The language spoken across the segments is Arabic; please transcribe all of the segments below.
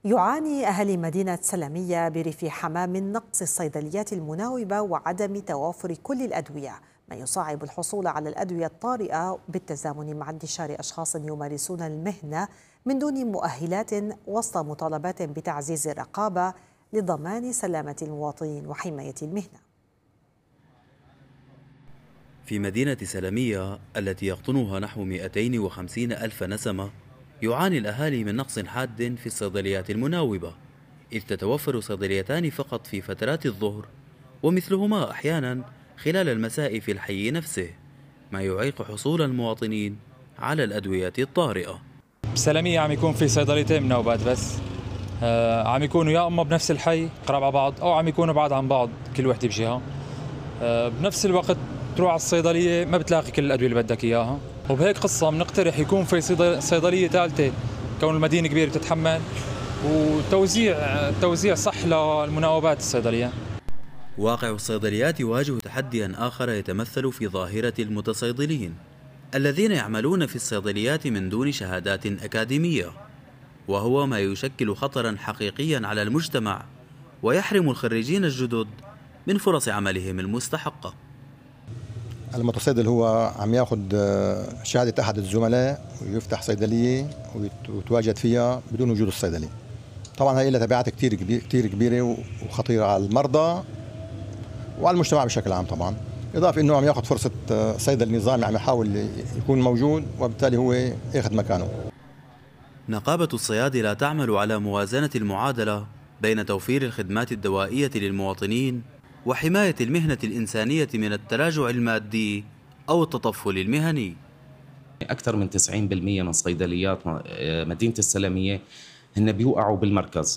يعاني أهالي مدينة سلمية بريف حماة من نقص الصيدليات المناوبة وعدم توافر كل الأدوية، ما يصعب الحصول على الأدوية الطارئة بالتزامن مع انتشار أشخاص يمارسون المهنة من دون مؤهلات وسط مطالبات بتعزيز الرقابة لضمان سلامة المواطنين وحماية المهنة. في مدينة سلمية التي يقطنها نحو 250 ألف نسمة، يعاني الأهالي من نقص حاد في الصيدليات المناوبة، إذ تتوفر صيدليتان فقط في فترات الظهر، ومثلهما أحيانا خلال المساء في الحي نفسه، ما يعيق حصول المواطنين على الأدوية الطارئة. بسلمية عم يكون في صيدليتين مناوبات بس، عم يكونوا يا اما بنفس الحي قراب على بعض او عم يكونوا بعاد عن بعض كل وحده بجهه. بنفس الوقت تروح على الصيدليه ما بتلاقي كل الادويه اللي بدك اياها، وبهيك قصه بنقترح يكون في صيدليه ثالثه، كون المدينه كبيره بتتحمل، وتوزيع صح للمناوبات الصيدليه. واقع الصيدليات يواجه تحديا آخر يتمثل في ظاهرة المتصيدلين الذين يعملون في الصيدليات من دون شهادات أكاديمية، وهو ما يشكل خطرا حقيقيا على المجتمع ويحرم الخريجين الجدد من فرص عملهم المستحقة. المتصيدل هو عم ياخذ شهادة أحد الزملاء ويفتح صيدلية ويتواجد فيها بدون وجود الصيدلي. طبعا هي لها تبعات كثير كبيرة وخطيرة على المرضى وعلى المجتمع بشكل عام. طبعا إضافة إنه عم ياخذ فرصة صيدلي نظامي عم يحاول يكون موجود، وبالتالي هو ياخذ مكانه. نقابة الصيادلة تعمل على موازنة المعادلة بين توفير الخدمات الدوائية للمواطنين وحماية المهنة الإنسانية من التراجع المادي أو التطفل المهني. أكثر من 90% من صيدليات مدينة السلمية هن بيوقعوا بالمركز،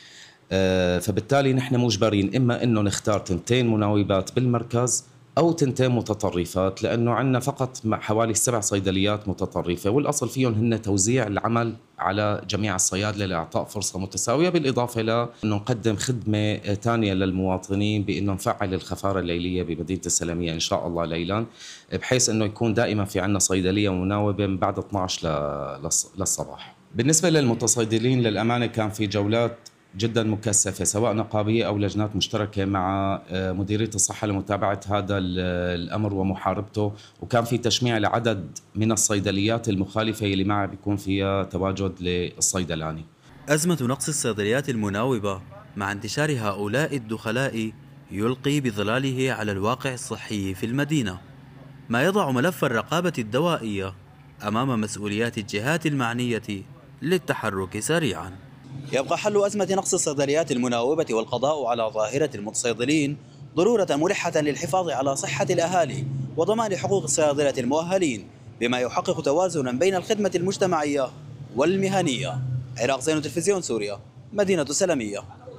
فبالتالي نحن مجبرين إما إنه نختار 2 مناوبات بالمركز أو 2 متطرفات، لأنه عندنا فقط حوالي 7 صيدليات متطرفة، والأصل فيهم هن توزيع العمل على جميع الصيادلة لإعطاء فرصة متساوية، بالإضافة لأنه نقدم خدمة ثانية للمواطنين بأنه نفعل الخفارة الليلية بمدينة السلمية إن شاء الله ليلا، بحيث أنه يكون دائما في عندنا صيدلية مناوبة من بعد 12 للصباح. بالنسبة للمتصيدلين للأمانة كان في جولات جدا مكثفة سواء نقابية أو لجنات مشتركة مع مديرية الصحة لمتابعة هذا الأمر ومحاربته، وكان في تشميع لعدد من الصيدليات المخالفة اللي معها بيكون فيها تواجد للصيدلاني. أزمة نقص الصيدليات المناوبة مع انتشار هؤلاء الدخلاء يلقي بظلاله على الواقع الصحي في المدينة، ما يضع ملف الرقابة الدوائية أمام مسؤوليات الجهات المعنية للتحرك سريعا. يبقى حل أزمة نقص الصيدليات المناوبة والقضاء على ظاهرة المتصيدلين ضرورة ملحة للحفاظ على صحة الأهالي وضمان حقوق الصيادلة المؤهلين، بما يحقق توازنا بين الخدمة المجتمعية والمهنية. عراق زين، تلفزيون سوريا، مدينة سلمية.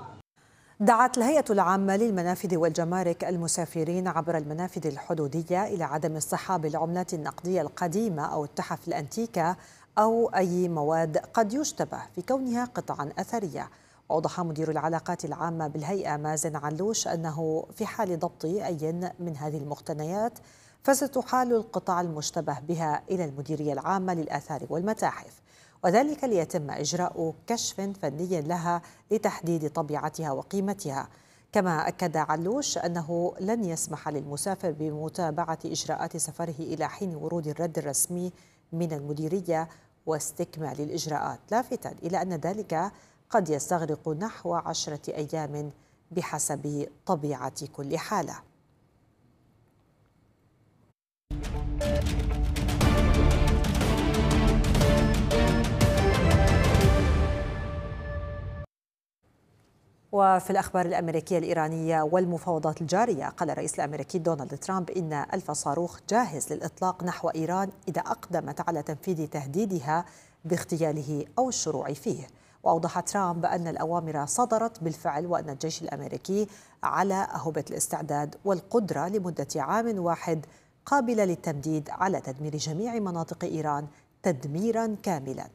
دعت الهيئة العامة للمنافذ والجمارك المسافرين عبر المنافذ الحدودية إلى عدم اصطحاب العملات النقدية القديمة أو التحف الأنتيكة أو أي مواد قد يشتبه في كونها قطعا أثرية. وأوضح مدير العلاقات العامة بالهيئة مازن علوش أنه في حال ضبط أي من هذه المقتنيات فستحال القطع المشتبه بها إلى المديرية العامة للآثار والمتاحف، وذلك ليتم إجراء كشف فني لها لتحديد طبيعتها وقيمتها. كما أكد علوش أنه لن يسمح للمسافر بمتابعة إجراءات سفره إلى حين ورود الرد الرسمي من المديرية واستكمال الإجراءات، لافتاً إلى أن ذلك قد يستغرق نحو 10 أيام بحسب طبيعة كل حالة. وفي الأخبار الأمريكية الإيرانية والمفاوضات الجارية، قال الرئيس الأمريكي دونالد ترامب إن 1000 صاروخ جاهز للإطلاق نحو إيران إذا أقدمت على تنفيذ تهديدها باغتياله أو الشروع فيه. وأوضح ترامب أن الأوامر صدرت بالفعل وأن الجيش الأمريكي على أهبة الاستعداد والقدرة لمدة عام واحد قابلة للتمديد على تدمير جميع مناطق إيران تدميرا كاملا.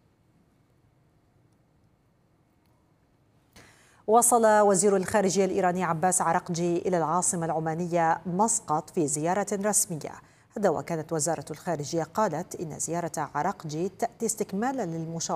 وصل وزير الخارجية الإيراني عباس عرقجي إلى العاصمة العمانية مسقط في زيارة رسمية. هذا وكانت وزارة الخارجية قالت إن زيارة عرقجي تأتي استكمالا للمشاورة